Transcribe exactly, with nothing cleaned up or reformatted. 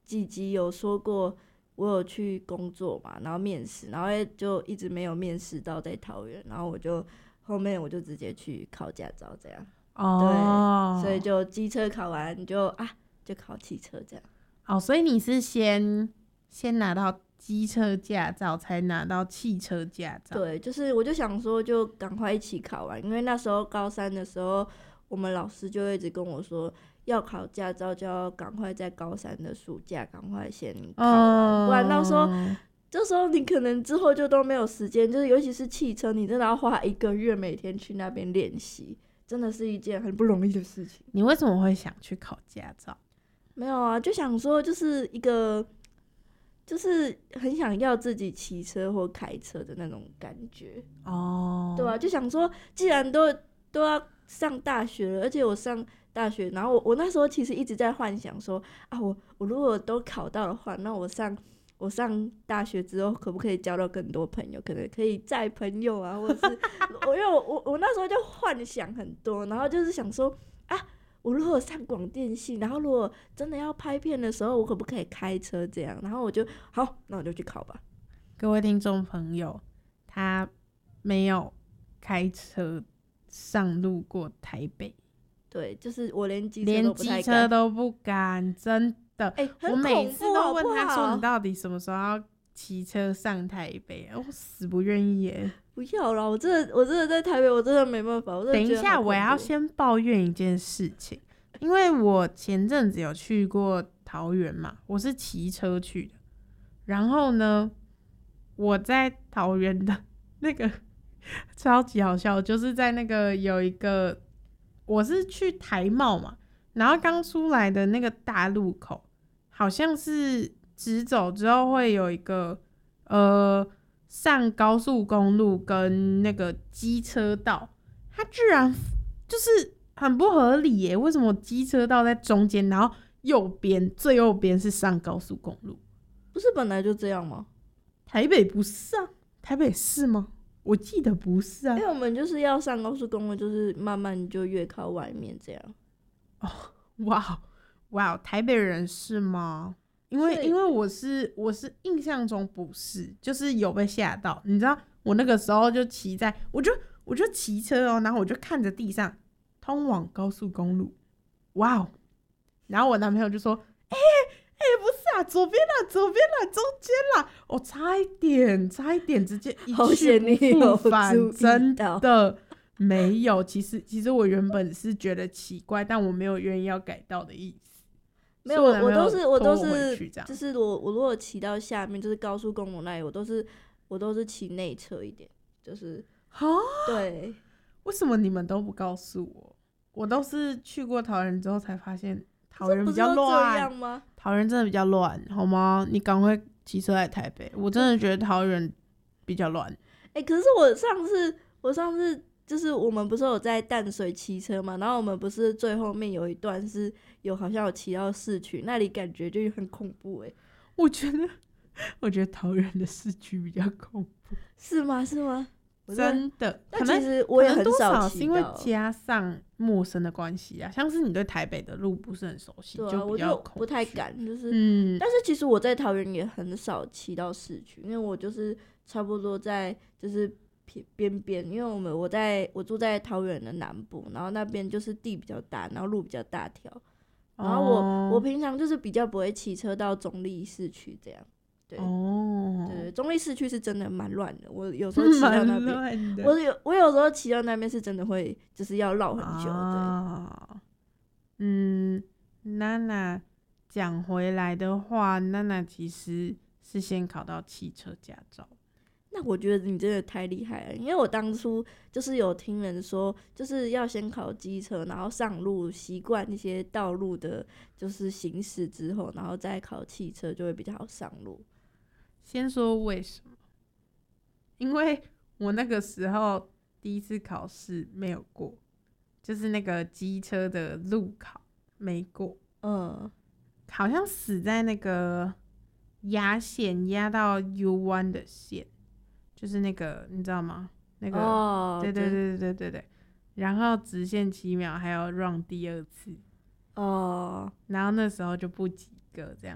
几集有说过我有去工作嘛，然后面试，然后就一直没有面试到在桃园，然后我就后面我就直接去考驾照这样。 哦， 对，所以就机车考完你就啊就考汽车这样。 哦，所以你是先先拿到机车驾照，才拿到汽车驾照？ 对，就是我就想说就赶快一起考完，因为那时候高三的时候，我们老师就一直跟我说，要考驾照就要赶快在高三的暑假赶快先考完， 嗯、 不然到时候这时候你可能之后就都没有时间，就是尤其是汽车，你真的要花一个月每天去那边练习，真的是一件很不容易的事情。 你为什么会想去考驾照？ 没有啊，就想说就是一个，就是很想要自己骑车或开车的那种感觉。 哦， 对啊，就想说既然都都要上大学了，而且我上大学，然后我我那时候其实一直在幻想说啊，我我如果都考到的话，那我上我上大学之后可不可以交到更多朋友？可能可以载朋友啊，或者是我因为我我我那时候就幻想很多，然后就是想说啊，我如果上广电系，然后如果真的要拍片的时候，我可不可以开车这样？然后我就好，那我就去考吧。 各位听众朋友，他没有开车上路过台北， 对，就是我连机车连都不太机车敢。 都不敢，真的。 哎、很我每次恐怖都问好不好他说：“你到底什么时候要骑车上台北？”我死不愿意耶。 不要啦，我真的我真的在台北，我真的没办法。我真的等一下， 觉得好恐怖我要先抱怨一件事情，因为我前阵子有去过桃园嘛，我是骑车去的。然后呢，我在桃园的那个超级好笑，就是在那个有一个，我是去台茂嘛，然后刚出来的那个大路口，好像是直走之后会有一个呃上高速公路跟那个机车道，它居然就是很不合理耶！为什么机车道在中间，然后右边最右边是上高速公路？ 不是本来就这样吗？ 台北不是啊，台北是吗？我记得不是啊。 因为我们就是要上高速公路，就是慢慢就越靠外面这样。 哦，哇哇，台北人是吗？因为因为我是我是印象中不是，就是有被吓到。你知道我那个时候就骑在，我就我就骑车哦，然后我就看着地上通往高速公路，哇哦！然后我男朋友就说：“哎、欸、哎、欸，不是啊，左边啦，左边啦，中间啦，我、哦、差一点，差一点，直接一去不复返，真的。”没有，其实其实我原本是觉得奇怪，但我没有愿意要改道的意思。 没有，我我都是我都是就是我我如果骑到下面就是高速公路那里，我都是我都是骑内侧一点，就是啊， 对。 为什么你们都不告诉我？我都是去过桃园之后才发现桃园比较乱吗？ 桃园真的比较乱，好吗？你赶快骑车来台北，我真的觉得桃园比较乱。 哎、欸，可是我上次我上次。就是我们不是有在淡水骑车嘛，然后我们不是最后面有一段是有好像有骑到市区，那里感觉就很恐怖哎、欸。 我觉得，我觉得桃园的市区比较恐怖。 是吗？是吗？ 真的， 但其实我也很少骑到， 是因为加上陌生的关系啊，像是你对台北的路不是很熟悉， 对啊、 就比较恐惧， 我就不太敢，就是嗯。 但是其实我在桃园也很少骑到市区，因为我就是差不多在就是。边边，因为我们我在我住在桃园的南部，然后那边就是地比较大，然后路比较大条，然后我、哦、我平常就是比较不会骑车到中立市区这样，对，哦，对，中立市区是真的蛮乱的，我有时候骑到那边，我有我有时候骑到那边是真的会就是要绕很久， 啊、对，嗯，娜娜讲回来的话，娜娜其实是先考到汽车驾照。 那我觉得你真的太厉害了，因为我当初就是有听人说，就是要先考机车，然后上路习惯一些道路的，就是行驶之后，然后再考汽车就会比较好上路。 先说为什么？因为我那个时候第一次考试没有过，就是那个机车的路考没过，嗯，好像死在那个压线压到 U 弯的线。就是那个你知道吗？那个、oh, 对对对对对对，然后直线七秒还要 run 第二次哦， oh. 然后那时候就不及格这样。